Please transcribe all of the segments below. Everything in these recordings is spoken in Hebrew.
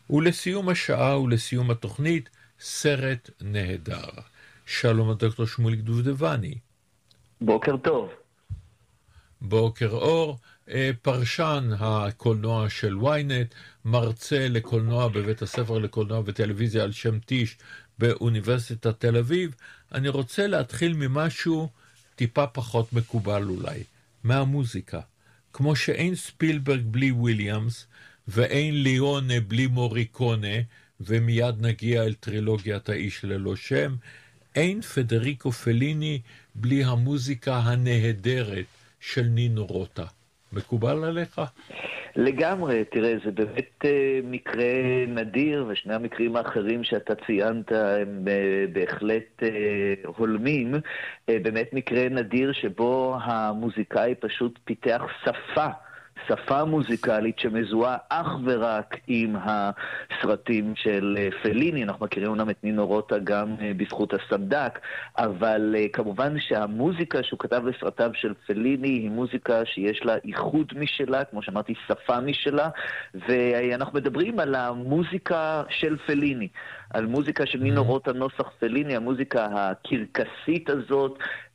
ולסיום השעה ולסיום התוכנית, סרט נהדר. שלום הדוקטור שמוליק דובדבני. בוקר טוב. בוקר אור, פרשן הקולנוע של ynet, מרצה לקולנוע בבית הספר לקולנוע וטלוויזיה על שם טיש באוניברסיטת תל אביב. אני רוצה להתחיל ממשהו טיפה פחות מקובל אולי, מהמוזיקה. כמו שאין ספילברג בלי וויליאמס, ואין ליאונה בלי מוריקונה, ומיד נגיע אל טרילוגיית האיש ללא שם, אין פדריקו פליני בלי המוזיקה הנהדרת של נינו רוטה. מקובל עליך? לגמרי, תראה, זה באמת מקרה נדיר, ושני המקרים האחרים שאתה ציינת הם בהחלט הולמים. באמת מקרה נדיר שבו המוזיקאי פשוט פיתח שפה מוזיקלית שמזוהה אך ורק עם הסרטים של פליני. אנחנו מכירים אומנם את נינו רוטה גם בזכות הסנדק, אבל כמובן שהמוזיקה שהוא כתב לסרטיו של פליני היא מוזיקה שיש לה ייחוד משלה, כמו שאמרתי, שפה משלה, ואנחנו מדברים על המוזיקה של פליני, על מוזיקה של נינו רוטה נוסח פליני, המוזיקה הקרקסית הזאת,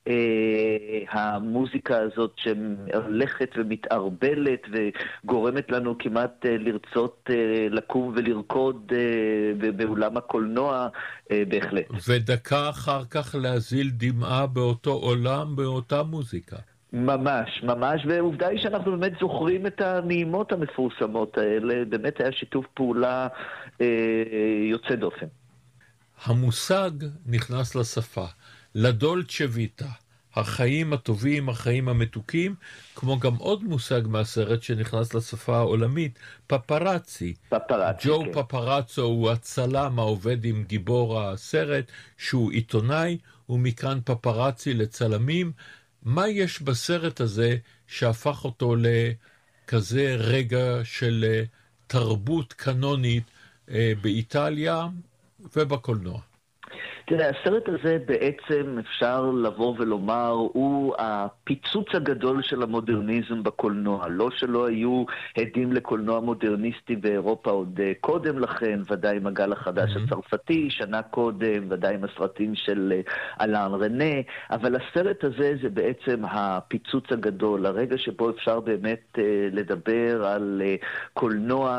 המוזיקה הזאת שהולכת ומתערבלת וגורמת לנו כמעט לרצות לקום ולרקוד באולם הקולנוע, בהחלט. ודקה אחר כך להזיל דמעה באותו עולם, באותה מוזיקה. ממש, ועובדה היא שאנחנו באמת זוכרים את הנעימות המפורסמות האלה, באמת היה שיתוף פעולה יוצא דופן. המושג נכנס לשפה. לדולצ'ה ויטה, החיים הטובים, החיים המתוקים, כמו גם עוד מושג מהסרט שנכנס לשפה העולמית, פפרצי. ג'ו כן. פפרצו הוא הצלם העובד עם גיבור הסרט, שהוא עיתונאי, ומכאן פפרצי לצלמים. מה יש בסרט הזה שהפך אותו לכזה רגע של תרבות קנונית באיטליה ובקולנוע? תראה, הסרט הזה בעצם אפשר לבוא ולומר הוא הפיצוץ הגדול של המודרניזם בקולנוע. לא שלא היו עדים לקולנוע מודרניסטי באירופה עוד קודם לכן, ודאי עם הגל החדש הצרפתי, שנה קודם, ודאי עם הסרטים של אלן רנה, אבל הסרט הזה זה בעצם הפיצוץ הגדול, הרגע שבו אפשר באמת לדבר על קולנוע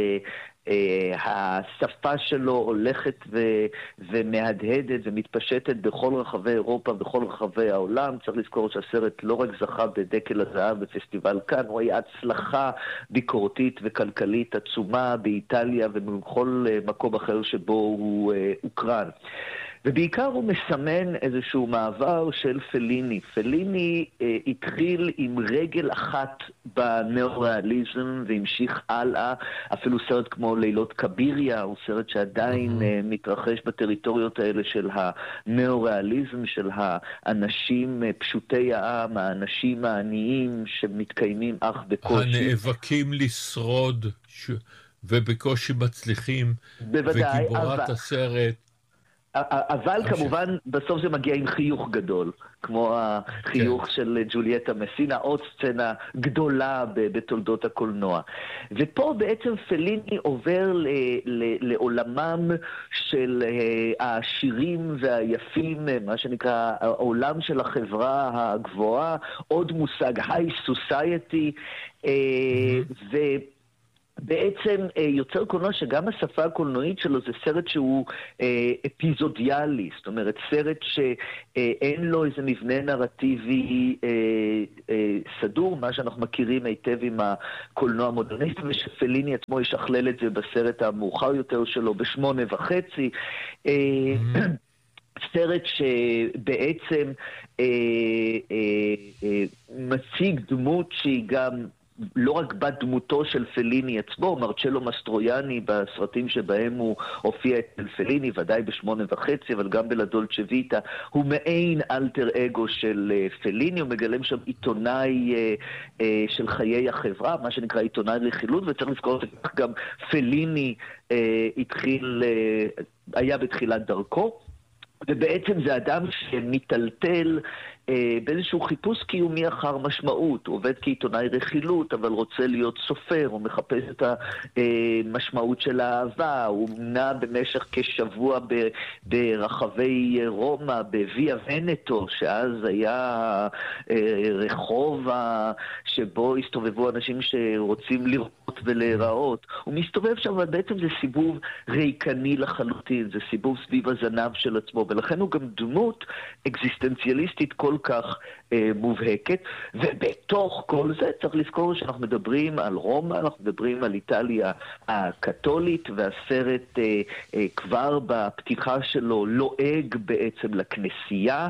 השפה שלו הולכת ומהדהדת ומתפשטת בכל רחבי אירופה, בכל רחבי העולם. צריך לזכור שהסרט לא רק זכה בדקל הזהב בפסטיבל כאן, הוא היה הצלחה ביקורתית וכלכלית עצומה באיטליה ובכל מקום אחר שבו הוא הוקרן. ובעיקר הוא מסמן איזשהו מעבר של פליני. פליני התחיל עם רגל אחת בנאו-ריאליזם והמשיך הלאה. אפילו סרט כמו לילות קביריה הוא סרט שעדיין מתרחש בטריטוריות האלה של הנאו-ריאליזם, של האנשים פשוטי העם, האנשים העניים שמתקיימים אך בקושי. הנאבקים לשרוד ובקושי מצליחים. בוודאי, וגיבורת הסרט. אבל כמובן בסוף זה מגיע עם חיוך גדול, כמו החיוך של ג'וליאטה מסינה, עוד סצנה גדולה בתולדות הקולנוע. ופה בעצם פליני עובר לעולמם של העשירים והיפים, מה שנקרא העולם של החברה הגבוהה, עוד מושג היי סוסייטי, בעצם יוצר קולנוע שגם השפה הקולנועית שלו זה סרט שהוא אפיזודיאלי, זאת אומרת סרט שאין לו איזה מבנה נרטיבי סדור, מה שאנחנו מכירים היטב עם הקולנוע המודרניסטי, ושפליני עצמו ישכלל את זה בסרט המאוחר יותר שלו ב8:30. סרט שבעצם מציג דמות שהיא גם לא רק בדמותו של פליני עצמו, מרצ'לו מסטרויאני בסרטים שבהם הוא הופיע אצל פליני, ודאי ב8:30, אבל גם בלדולצ'ה ויטה, הוא מעין אלטר אגו של פליני, הוא מגלם שם עיתונאי של חיי החברה, מה שנקרא עיתונאי רכילות, וצריך לזכור שגם פליני היה בתחילת דרכו, ובעצם זה אדם שמטלטל באיזשהו חיפוש קיומי אחר משמעות. הוא עובד כעיתונאי רכילות, אבל רוצה להיות סופר, הוא מחפש את המשמעות של האהבה, הוא נע במשך כשבוע ברחבי רומא, בוויה ונטו, שאז היה רחוב שבו הסתובבו אנשים שרוצים לראות ולהיראות. הוא מסתובב שם, אבל בעצם זה סיבוב ריקני לחלוטין, זה סיבוב סביב הזנב של עצמו, ולכן הוא גם דמות אקזיסטנציאליסטית כל כך מובהקת, ובתוך כל זה צריך לזכור שאנחנו מדברים על רומא, אנחנו מדברים על איטליה הקתולית, והסרט כבר בפתיחה שלו לועג בעצם לכנסייה,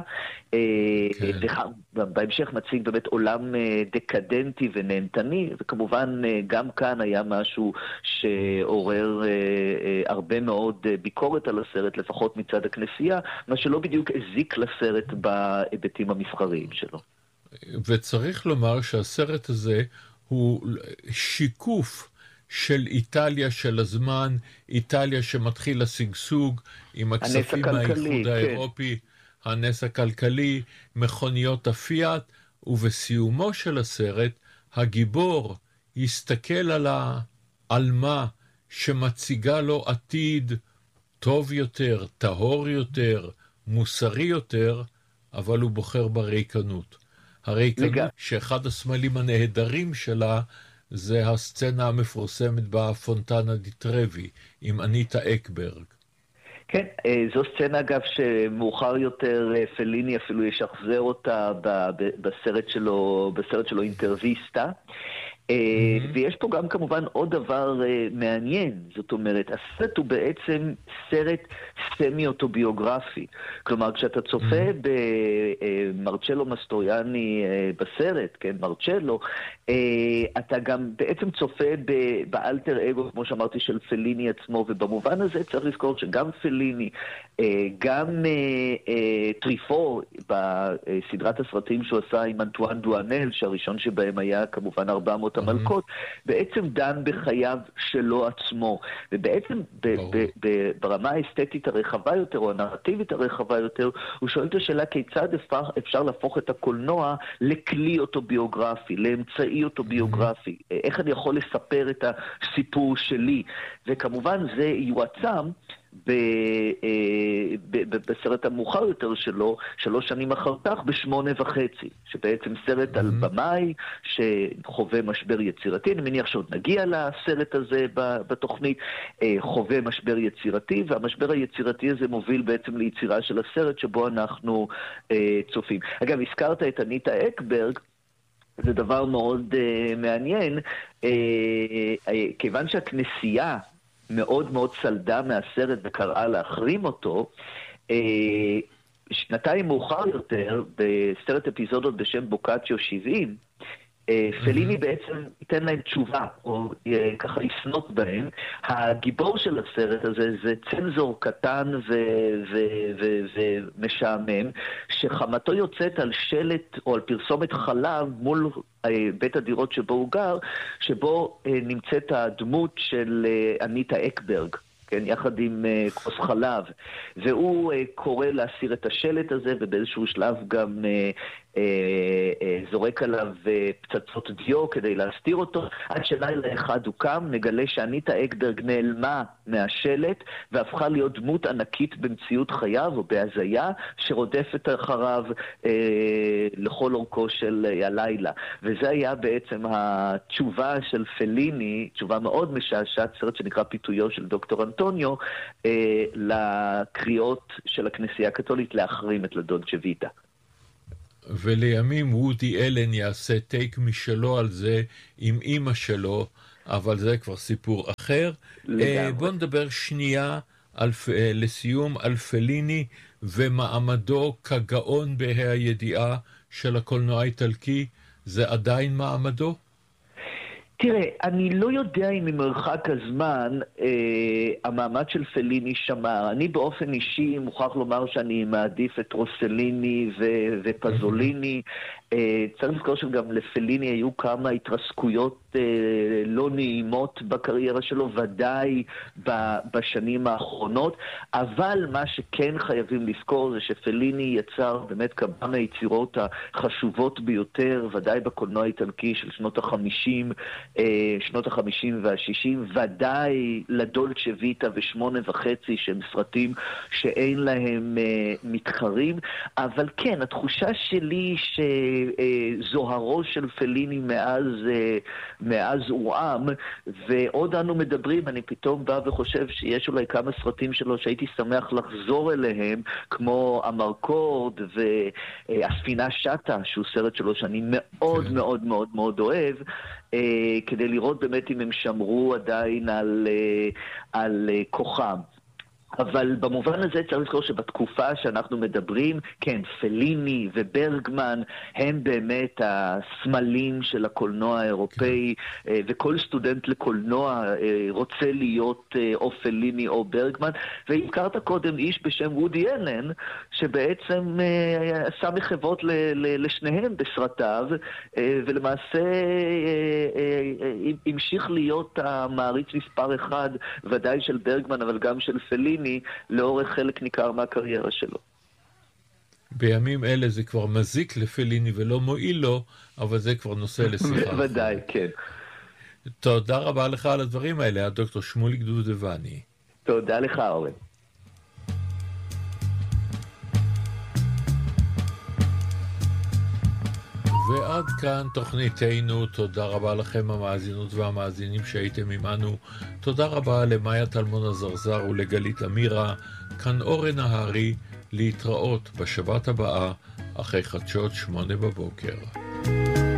בהמשך מציג באמת עולם דקדנטי ונהנתני, וכמובן גם כאן היה משהו שעורר הרבה מאוד ביקורת על הסרט, לפחות מצד הכנסייה, מה שלא בדיוק הזיק לסרט בהיבטים המסחריים שלו. וצריך לומר שהסרט הזה הוא שיקוף של איטליה של הזמן, איטליה שמתחיל לשגשוג עם הכספים מהאיחוד האירופי, הנס הכלכלי, מכוניות הפיאט, ובסיומו של הסרט הגיבור יסתכל על העלמה שמציגה לו עתיד טוב יותר, טהור יותר, מוסרי יותר, אבל הוא בוחר בריקנות. הריקנות שאחד הסמלים הנהדרים שלה זה הסצנה המפורסמת בפונטנה די טרבי עם אניטה אקברג. כן, זו סצנה אגב שמאוחר יותר פליני אפילו ישחזר אותה בסרט שלו אינטרוויסטה. ויש פה גם כמובן עוד דבר מעניין, זאת אומרת, הסרט הוא בעצם סרט סמי-אוטוביוגרפי. כלומר, כשאתה צופה במרצ'לו מסטרויאני בסרט, כן, מרצ'לו, אתה גם בעצם צופה באלטר אגו, כמו שאמרתי, של פליני עצמו, ובמובן הזה צריך לזכור שגם פליני, גם טריפו, בסדרת הסרטים שהוא עשה עם אנטואן דואנל, שהראשון שבהם היה כמובן 400 המלכות, בעצם דן בחייו שלו עצמו, ובעצם ברמה האסתטית הרחבה יותר, או הנרטיבית הרחבה יותר, הוא שואל את השאלה כיצד אפשר להפוך את הקולנוע לכלי אוטוביוגרפי, לאמצעי אוטוביוגרפי, איך אני יכול לספר את הסיפור שלי, וכמובן זה יועצם בסרט המאוחר יותר שלו, 3 שנים אחר כך, ב8.5, שבעצם סרט על במאי שחווה משבר יצירתי, אני מניח שעוד נגיע לסרט הזה בתוכנית, חווה משבר יצירתי, והמשבר היצירתי הזה מוביל בעצם ליצירה של הסרט שבו אנחנו צופים. אגב, הזכרת את אניטה אקברג, זה דבר מאוד מעניין, כיוון שהכנסייה מאוד מאוד סלדה מהסרט וקראה להחרים אותו, 2 מאוחר יותר, בסרט אפיזודות בשם בוקאצ'יו 70, פליני בעצם ייתן להם תשובה, או ככה יסנות בהם. הגיבור של הסרט הזה זה צנזור קטן ומשעמם, שחמתו יוצאת על שלט או על פרסומת חלב מול בית הדירות שבו הוא גר, שבו נמצאת הדמות של אניטה אקברג, כן, יחד עם כוס חלב, והוא קורא להסיר את השלט הזה, ובאיזשהו שלב גם זורק עליו פצצות דיו כדי להסתיר אותו, עד שלילה אחד הוא קם, נגלה שאניטה אקברג נעלמה מהשלט, והפכה להיות דמות ענקית במציאות חייו, או בהזיה, שרודפת אחריו לכל אורכו של הלילה. וזה היה בעצם התשובה של פליני, תשובה מאוד משעשעת, סרט שנקרא פיתויו של דוקטור אנטוניו, לקריאות של הכנסייה הקתולית להחרים את לדולצ'ה ויטה. ולימים וודי אלן יעשה טייק משלו על זה עם אמא שלו, אבל זה כבר סיפור אחר. בוא נדבר שנייה לסיום על פליני ומעמדו כגאון בה"א הידיעה של הקולנוע האיטלקי. זה עדיין מעמדו? תראה, אני לא יודע אם ממרחק הזמן המעמד של פליני שמר. אני באופן אישי מוכרח לומר שאני מעדיף את רוסליני ופזוליני. צריך לזכור שגם לפליני היו כמה התרסקויות לא נעימות בקריירה שלו, ודאי בשנים האחרונות, אבל מה שכן חייבים לזכור זה שפליני יצר באמת כמה מהיצירות החשובות ביותר, ודאי בקולנוע האיטלקי של שנות ה-50, שנות ה-50 וה-60, ודאי לדולצ'ה ויטה ו8.5 שהם סרטים שאין להם מתחרים, אבל כן, התחושה שלי שזוהרו של פליני מאז הורעם, ועוד אנו מדברים, אני פתאום בא וחושב שיש אולי כמה סרטים שלו שהייתי שמח לחזור אליהם, כמו המרקורד והספינה שטה, שהוא סרט שלו שאני מאוד מאוד מאוד מאוד אוהב, כדי לראות באמת אם הם שמרו עדיין על כוחם. אבל במובן הזה צריך לזכור שבתקופה שאנחנו מדברים, כן, פליני וברגמן הם באמת הסמלים של הקולנוע האירופאי, וכל סטודנט לקולנוע רוצה להיות או פליני או ברגמן, והזכרת קודם איש בשם וודי אלן, שבעצם עשה מחוות לשניהם בסרטיו, ולמעשה המשיך להיות המעריץ מספר אחד, ודאי של ברגמן אבל גם של פליני, לאורך חלק ניכר מהקריירה שלו. בימים אלה זה כבר מזיק לפליני ולא מועיל לו, אבל זה כבר נושא לשיחה. ודאי, כן. תודה רבה לך על הדברים האלה, הדוקטור שמוליק דובדבני. תודה לך, אורן. ועד כאן תוכניתנו. תודה רבה לכם המאזינות והמאזינים שהייתם עמנו. תודה רבה למאיה טלמון הזרזר ולגלית אמירה. כאן אורן נהרי, להתראות בשבת הבאה אחרי חדשות 8 בבוקר.